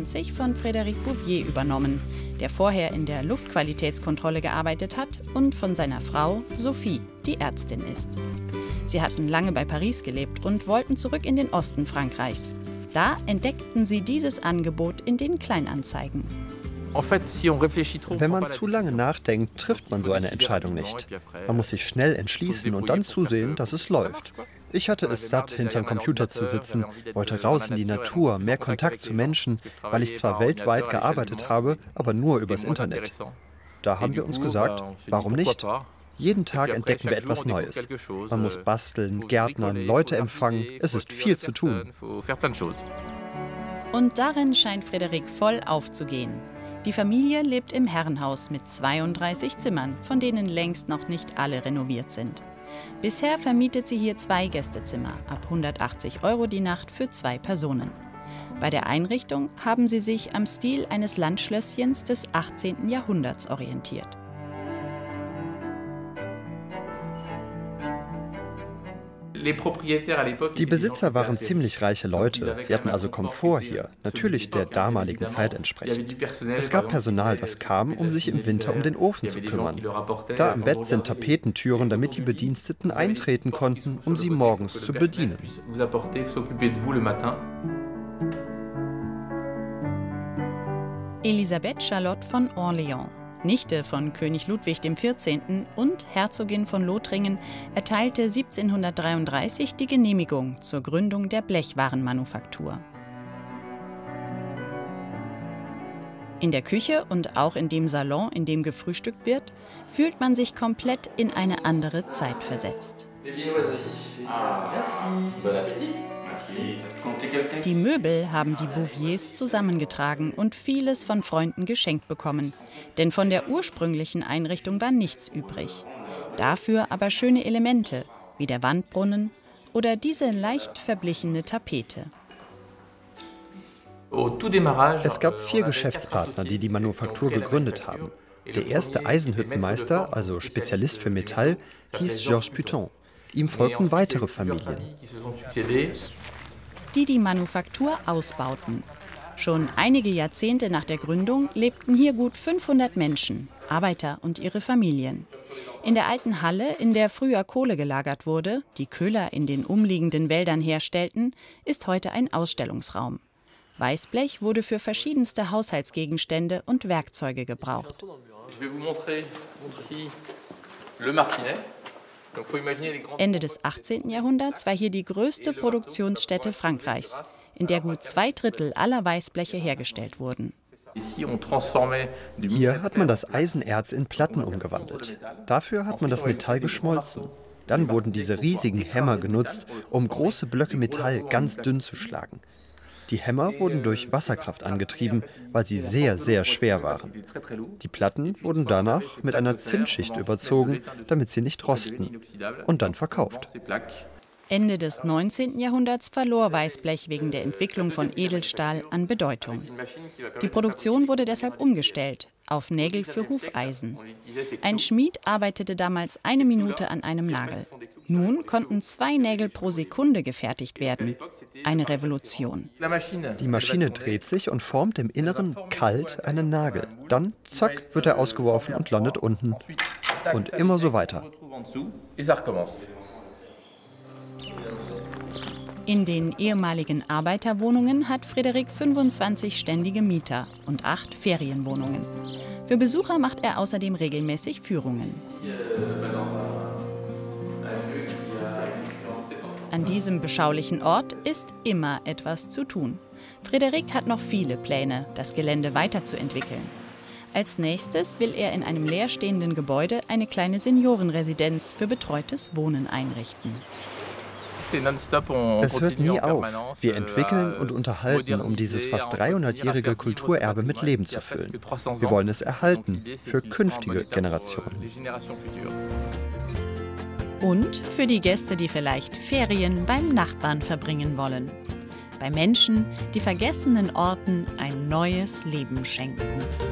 1990 von Frédéric Bouvier übernommen, der vorher in der Luftqualitätskontrolle gearbeitet hat und von seiner Frau Sophie, die Ärztin ist. Sie hatten lange bei Paris gelebt und wollten zurück in den Osten Frankreichs. Da entdeckten sie dieses Angebot in den Kleinanzeigen. Wenn man zu lange nachdenkt, trifft man so eine Entscheidung nicht. Man muss sich schnell entschließen und dann zusehen, dass es läuft. Ich hatte es satt, hinterm Computer zu sitzen, wollte raus in die Natur, mehr Kontakt zu Menschen, weil ich zwar weltweit gearbeitet habe, aber nur übers Internet. Da haben wir uns gesagt, warum nicht? Jeden Tag entdecken wir etwas Neues. Man muss basteln, gärtnern, Leute empfangen, es ist viel zu tun. Und darin scheint Frédéric voll aufzugehen. Die Familie lebt im Herrenhaus mit 32 Zimmern, von denen längst noch nicht alle renoviert sind. Bisher vermietet sie hier 2 Gästezimmer, ab 180 € die Nacht für 2 Personen. Bei der Einrichtung haben sie sich am Stil eines Landschlösschens des 18. Jahrhunderts orientiert. Die Besitzer waren ziemlich reiche Leute. Sie hatten also Komfort hier, natürlich der damaligen Zeit entsprechend. Es gab Personal, das kam, um sich im Winter um den Ofen zu kümmern. Da im Bett sind Tapetentüren, damit die Bediensteten eintreten konnten, um sie morgens zu bedienen. Elisabeth Charlotte von Orléans, Nichte von König Ludwig XIV. Und Herzogin von Lothringen, erteilte 1733 die Genehmigung zur Gründung der Blechwarenmanufaktur. In der Küche und auch in dem Salon, in dem gefrühstückt wird, fühlt man sich komplett in eine andere Zeit versetzt. Die Möbel haben die Bouviers zusammengetragen und vieles von Freunden geschenkt bekommen. Denn von der ursprünglichen Einrichtung war nichts übrig. Dafür aber schöne Elemente, wie der Wandbrunnen oder diese leicht verblichene Tapete. Es gab 4 Geschäftspartner, die die Manufaktur gegründet haben. Der erste Eisenhüttenmeister, also Spezialist für Metall, hieß Georges Puton. Ihm folgten weitere Familien, die Manufaktur ausbauten. Schon einige Jahrzehnte nach der Gründung lebten hier gut 500 Menschen, Arbeiter und ihre Familien. In der alten Halle, in der früher Kohle gelagert wurde, die Köhler in den umliegenden Wäldern herstellten, ist heute ein Ausstellungsraum. Weißblech wurde für verschiedenste Haushaltsgegenstände und Werkzeuge gebraucht. Ende des 18. Jahrhunderts war hier die größte Produktionsstätte Frankreichs, in der gut 2/3 aller Weißbleche hergestellt wurden. Hier hat man das Eisenerz in Platten umgewandelt. Dafür hat man das Metall geschmolzen. Dann wurden diese riesigen Hämmer genutzt, um große Blöcke Metall ganz dünn zu schlagen. Die Hämmer wurden durch Wasserkraft angetrieben, weil sie sehr, sehr schwer waren. Die Platten wurden danach mit einer Zinnschicht überzogen, damit sie nicht rosten, und dann verkauft. Ende des 19. Jahrhunderts verlor Weißblech wegen der Entwicklung von Edelstahl an Bedeutung. Die Produktion wurde deshalb umgestellt auf Nägel für Hufeisen. Ein Schmied arbeitete damals 1 Minute an einem Nagel. Nun konnten 2 Nägel pro Sekunde gefertigt werden. Eine Revolution. Die Maschine dreht sich und formt im Inneren kalt einen Nagel. Dann, zack, wird er ausgeworfen und landet unten. Und immer so weiter. In den ehemaligen Arbeiterwohnungen hat Frédéric 25 ständige Mieter und 8 Ferienwohnungen. Für Besucher macht er außerdem regelmäßig Führungen. An diesem beschaulichen Ort ist immer etwas zu tun. Frédéric hat noch viele Pläne, das Gelände weiterzuentwickeln. Als nächstes will er in einem leerstehenden Gebäude eine kleine Seniorenresidenz für betreutes Wohnen einrichten. Es hört nie auf. Wir entwickeln und unterhalten, um dieses fast 300-jährige Kulturerbe mit Leben zu füllen. Wir wollen es erhalten für künftige Generationen. Und für die Gäste, die vielleicht Ferien beim Nachbarn verbringen wollen. Bei Menschen, die vergessenen Orten ein neues Leben schenken.